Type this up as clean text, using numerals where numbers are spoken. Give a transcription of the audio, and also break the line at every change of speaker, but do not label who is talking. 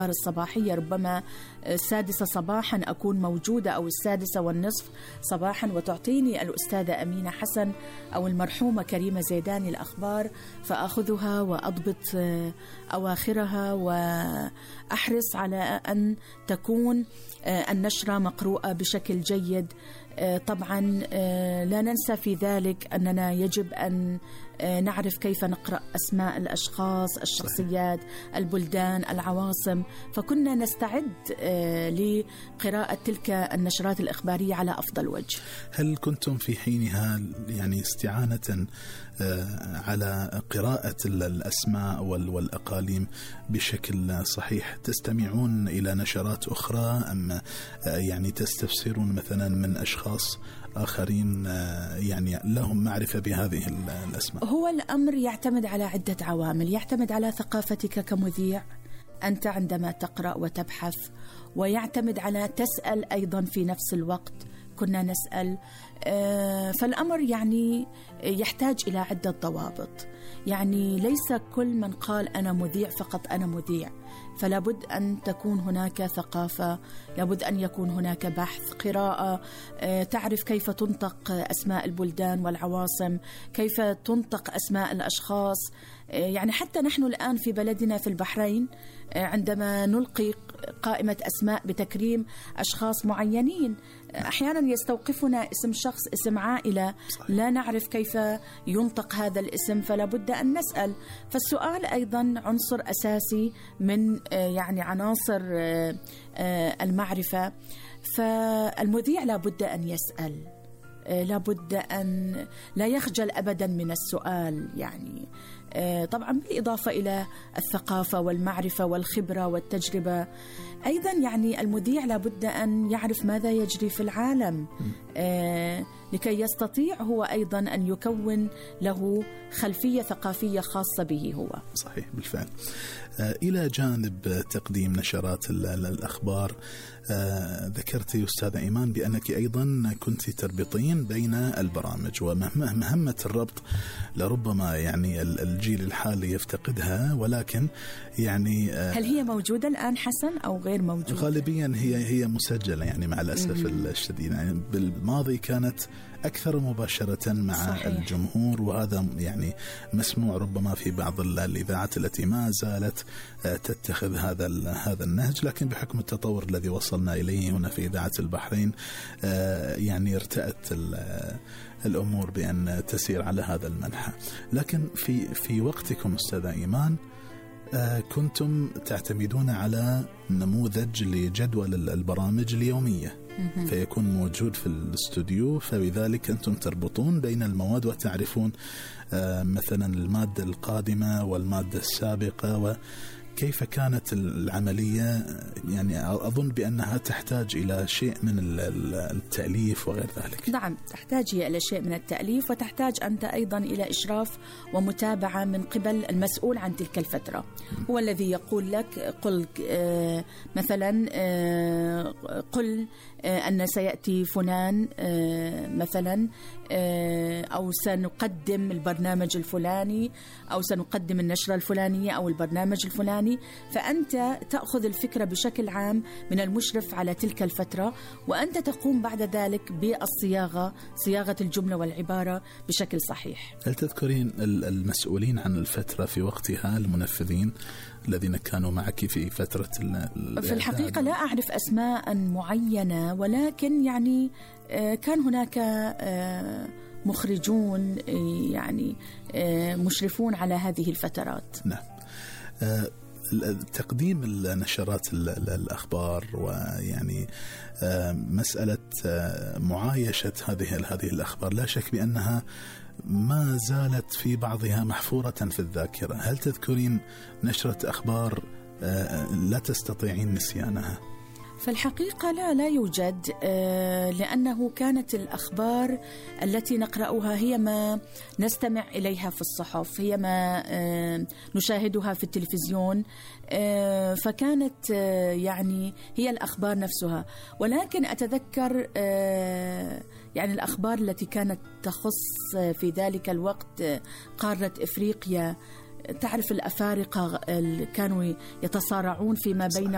الصباحية، ربما 6 صباحا أكون موجودة أو 6:30 صباحا، وتعطيني الأستاذة أمينة حسن أو المرحومة كريمة زيداني الأخبار، فأخذها وأضبط أواخرها وأحرص على أن تكون النشرة مقروءة بشكل جيد. طبعا لا ننسى في ذلك أننا يجب أن نعرف كيف نقرأ أسماء الأشخاص، الشخصيات، البلدان، العواصم، فكنا نستعد لقراءة تلك النشرات الإخبارية على أفضل وجه.
هل كنتم في حينها يعني استعانة على قراءة الأسماء والأقاليم بشكل صحيح، تستمعون إلى نشرات أخرى أم يعني تستفسرون مثلا من أشخاص آخرين يعني لهم معرفة بهذه الأسماء؟
هو الأمر يعتمد على عدة عوامل، يعتمد على ثقافتك كمذيع أنت عندما تقرأ وتبحث، ويعتمد على تسأل أيضا في نفس الوقت، كنا نسأل. فالأمر يعني يحتاج إلى عدة ضوابط، يعني ليس كل من قال أنا مذيع فقط أنا مذيع، فلا بد أن تكون هناك ثقافة، لابد أن يكون هناك بحث، قراءة، تعرف كيف تنطق أسماء البلدان والعواصم، كيف تنطق أسماء الأشخاص. يعني حتى نحن الآن في بلدنا في البحرين عندما نلقي قائمة أسماء بتكريم أشخاص معينين، أحيانا يستوقفنا اسم شخص، اسم عائلة، لا نعرف كيف ينطق هذا الاسم، فلا بد أن نسأل. فالسؤال أيضا عنصر أساسي من يعني عناصر المعرفة. فالمذيع لا بد أن يسأل، لا بد أن لا يخجل أبدا من السؤال، يعني طبعا بالإضافة إلى الثقافة والمعرفة والخبرة والتجربة. أيضا يعني المذيع لا بد أن يعرف ماذا يجري في العالم لكي يستطيع هو أيضا أن يكون له خلفية ثقافية خاصة به هو.
صحيح بالفعل. إلى جانب تقديم نشرات الأخبار، ذكرت أستاذة إيمان بأنك أيضا كنت تربطين بين البرامج، ومهمة الربط لربما يعني الجيل الحالي يفتقدها، ولكن يعني
هل هي موجودة الآن حسن أو غير موجودة؟
غالبيا هي مسجلة يعني مع الأسف الشديد. يعني بالماضي كانت أكثر مباشرة مع صحيح. الجمهور، وهذا يعني مسموع ربما في بعض الإذاعات التي ما زالت تتخذ هذا النهج، لكن بحكم التطور الذي وصلنا إليه هنا في إذاعة البحرين يعني ارتأت الأمور بأن تسير على هذا المنحى. لكن في وقتكم أستاذة إيمان كنتم تعتمدون على نموذج لجدول البرامج اليومية، فيكون موجود في الاستوديو، فبذلك أنتم تربطون بين المواد وتعرفون مثلا المادة القادمة والمادة السابقة. وكيف كانت العملية؟ يعني أظن بأنها تحتاج إلى شيء من التأليف وغير ذلك.
نعم، تحتاج إلى شيء من التأليف، وتحتاج أنت أيضا إلى إشراف ومتابعة من قبل المسؤول عن تلك الفترة. هو الذي يقول لك قل مثلا قل أن سيأتي فلان مثلا، أو سنقدم البرنامج الفلاني، أو سنقدم النشرة الفلانية أو البرنامج الفلاني، فأنت تأخذ الفكرة بشكل عام من المشرف على تلك الفترة، وأنت تقوم بعد ذلك صياغة الجملة والعبارة بشكل صحيح.
هل تذكرين المسؤولين عن الفترة في وقتها، المنفذين الذين كانوا معك في فترة
في الحقيقة لا أعرف أسماء معينة، ولكن يعني كان هناك مخرجون يعني مشرفون على هذه الفترات.
نعم. تقديم النشرات الأخبار ويعني مسألة معايشة هذه الأخبار، لا شك بأنها ما زالت في بعضها محفورة في الذاكرة. هل تذكرين نشرة أخبار لا تستطيعين نسيانها؟
في الحقيقة لا يوجد، لأنه كانت الأخبار التي نقرأها هي ما نستمع إليها في الصحف، هي ما نشاهدها في التلفزيون، فكانت يعني هي الأخبار نفسها. ولكن أتذكر يعني الأخبار التي كانت تخص في ذلك الوقت قارة إفريقيا، تعرف الأفارقة كانوا يتصارعون فيما بينهم